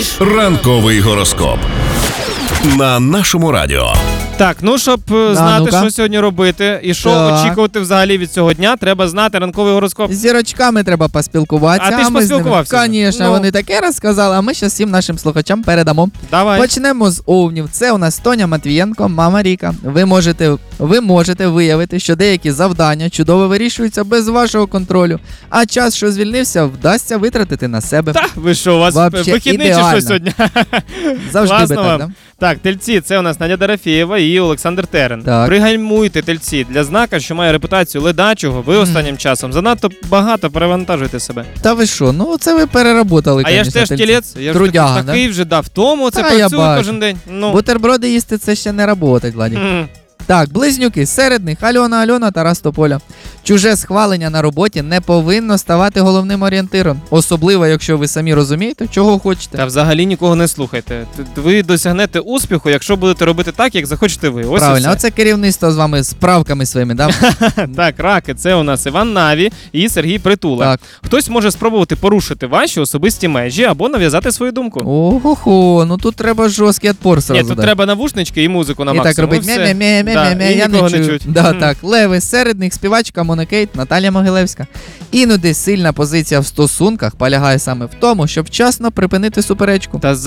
Ранковий гороскоп на нашому радіо. Так, ну щоб знати, що сьогодні робити і що очікувати взагалі від цього дня, треба знати ранковий гороскоп. З зірочками треба поспілкуватися. А ти ж поспілкувався? Звісно, вони таке розказали, а ми зараз всім нашим слухачам передамо. Давай. Почнемо з овнів. Це у нас Тоня Матвієнко, мама Ріка. Ви можете виявити, що деякі завдання чудово вирішуються без вашого контролю, а час, що звільнився, вдасться витратити на себе. Та, ви що, у вас Вообще вихідний чи що сьогодні? Завжди Класно би вам. так, да? Так, тельці, це у нас Надя Дорофєєва і Олександр Терен. Так. Пригальмуйте, тельці. Для знака, що має репутацію ледачого, ви останнім часом занадто багато перевантажуєте себе. Та ви що, ну це ви переработали, А я ж теж тілець, я ж Трудяга, такий вже дав тому, це Та, я працюю бачу. кожен день. Ну. Бутерброди їсти це ще не работать, Владик. Мгм. Так, близнюки, серед них Альона, Тарас Тополя. Чуже схвалення на роботі не повинно ставати головним орієнтиром. Особливо, якщо ви самі розумієте, чого хочете. Та взагалі нікого не слухайте. Ви досягнете успіху, якщо будете робити так, як захочете ви. Ось Правильно, і оце керівництво з вами з правками своїми, да? все. Так, раки, це у нас Іван Наві і Сергій Притула. Так. Хтось може спробувати порушити ваші особисті межі або нав'язати свою думку. Ого, ну тут треба жорсткий відпор сразу. Ні, тут дати. треба навушнички і музику на І максимум. так робить все. мє-мє-мє-мє-мє, і я нікого не не чую. чуть. Да, Мгм. так, леви, серед них співачка Монокейт Наталія Могилевська. Іноді сильна позиція в стосунках полягає саме в тому, щоб вчасно припинити суперечку. Та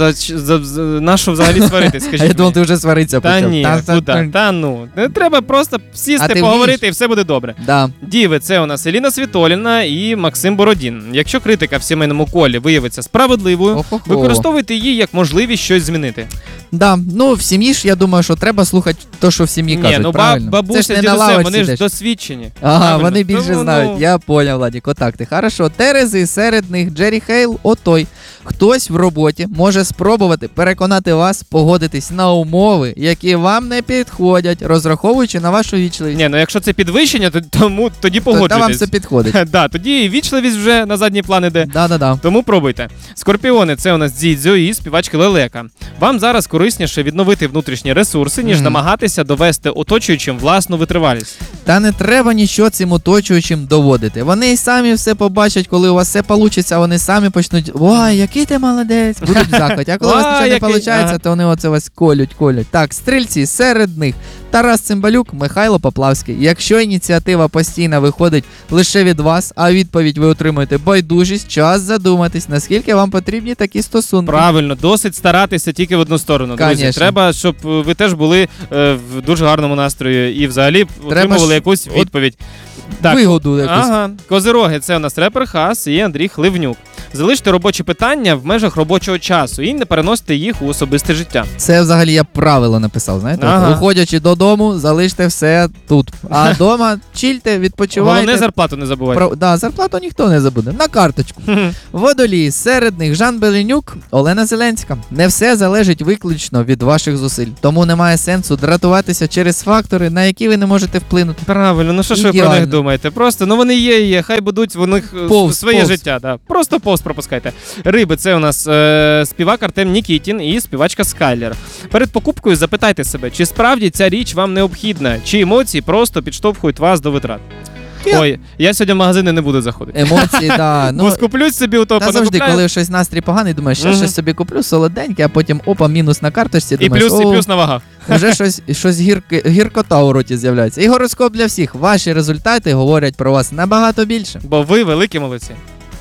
на що взагалі сваритись, А скажіть я думав, мені? ти вже сваритися Та почав. ні, куди? Та ну. Не треба просто А сісти, ти поговорити вмієш? і все буде добре. Да. Діви, це у нас Еліна Світоліна і Максим Бородін. Якщо критика в сімейному колі виявиться справедливою, Охо-хо. використовуйте її як можливість щось змінити. Да, ну в сім'ї ж я думаю, що треба слухати те, що в сім'ї Ні, кажуть, ну правильно? Це бабуся ж з не на дідусем, лавочці вони ж йдеш. досвідчені. Ага, Правильно? вони більше Тому, знають. Я поняв, Владик, отак ти. Хорошо, Терези, серед них Джері Хейл, отой. Хтось в роботі може спробувати переконати вас погодитись на умови, які вам не підходять, розраховуючи на вашу вічливість. Ні, ну якщо це підвищення, тоді Та вам погоджуйтесь. це підходить. Да, тоді і вічливість вже на задній план іде. Да-да-да. Тому пробуйте. Скорпіони, це у нас Дзідзьо і співачки Лелека. Вам зараз корисніше відновити внутрішні ресурси, ніж намагатися довести оточуючим власну витривалість. Та не треба нічого цим оточуючим доводити. Вони й самі все побачать, коли у вас все вийде, вони самі почнуть: ой, який ти молодець, будуть в захваті. А коли у вас Ой, нічого не який, виходить, ага. то вони оце вас колють. Так, стрільці, серед них Тарас Цимбалюк, Михайло Поплавський. Якщо ініціатива постійно виходить лише від вас, а відповідь ви отримуєте байдужість, час задуматись, наскільки вам потрібні такі стосунки. Правильно, досить старатися тільки в одну сторону. Друзі, Конечно. треба, щоб ви теж були в дуже гарному настрої і взагалі отримували ж якусь от відповідь. Так. Вигоду якусь. Ага, козироги, це у нас репер Хас і Андрій Хливнюк. Залиште робочі питання в межах робочого часу і не переносите їх у особисте життя. Це взагалі я правило написав, знаєте? Ага. Виходячи додому, залиште все тут. А вдома чільте, відпочивайте. Головне, зарплату не забувайте. Да, зарплату ніхто не забуде. На карточку. Водолії, серед них Жан Беленюк, Олена Зеленська. Не все залежить виключно від ваших зусиль. Тому немає сенсу дратуватися через фактори, на які ви не можете вплинути. Правильно, ну що ж ви про Ідеально. них думаєте? Просто, ну вони є, хай будуть в них своє повз. життя. Да. Просто повз пропускайте. Риби, це у нас співак Артем Нікітін і співачка Скайлер. Перед покупкою запитайте себе, чи справді ця річ вам необхідна, чи емоції просто підштовхують вас до витрат. Ой, я сьогодні в магазини не буду заходити. Емоції, да. Бо скуплюсь собі у того, Та завжди, понакупляю. коли щось настрій поганий, думаєш, щось собі куплю, солоденьке, а потім опа, мінус на карточці, І думаєш, плюс на вагах. вже щось гіркота у роті з'являється. І гороскоп для всіх. Ваші результати говорять про вас набагато більше. Бо ви великі молодці.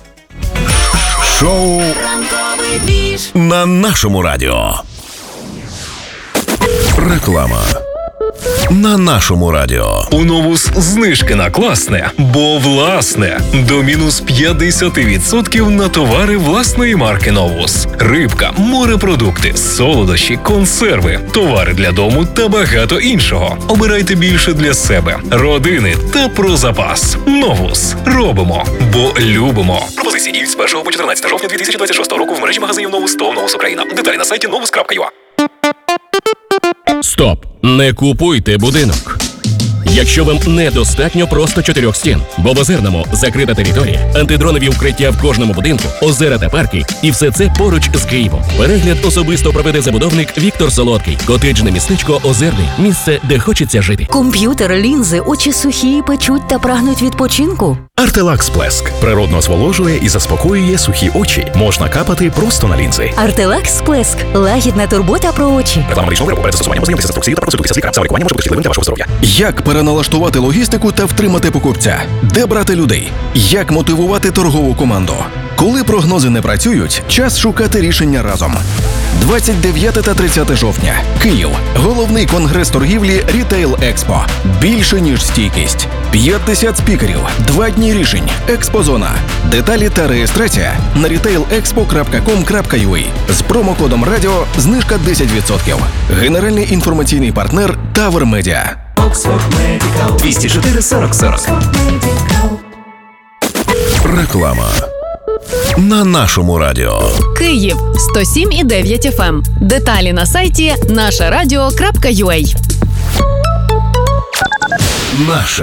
Шоу Ранковий двіж. на нашому радіо. Реклама на нашому радіо. У Новус знижки на класне, бо власне. До мінус 50% на товари власної марки Новус. Рибка, морепродукти, солодощі, консерви, товари для дому та багато іншого. Обирайте більше для себе, родини та про запас. Новус. Робимо, бо любимо. Пропозиції діють з 1 по 14 жовтня 2026 року в мережі магазинів Новус та Новус Україна. Деталі на сайті novus.ua. Стоп! Не купуйте будинок. якщо вам недостатньо просто 4 стін. Бо в Озерному закрита територія, антидронові укриття в кожному будинку, озера та парки, і все це поруч з Києвом. Перегляд особисто проведе забудовник Віктор Солодкий. Котеджне містечко Озерний. Місце, де хочеться жити. Комп'ютер, лінзи, очі сухі, печуть та прагнуть відпочинку. Артелакс Сплеск природно зволожує і заспокоює сухі очі. Можна капати просто на лінзи. Артелакс Сплеск. Лагідна турбота про очі. Реклама медичного виробу перед застосуванням ознайомитися з інструкцією та процедурися з лікарем. Саме лікування може бути шкідливим для вашого здоров'я. Як переналаштувати логістику та втримати покупця? Де брати людей? Як мотивувати торгову команду? Коли прогнози не працюють, час шукати рішення разом. 29 та 30 жовтня. Київ. Головний конгрес торгівлі Retail Expo. Більше, ніж стійкість. 50 спікерів. 2 дні рішень. Експозона. Деталі та реєстрація на retailexpo.com.ua. З промокодом радіо знижка 10%. Генеральний інформаційний партнер Тавер Медіа. 204 40 40. Реклама. На нашому радіо. Київ 107,9 FM. Деталі на сайті нашарадіо.ua. Наше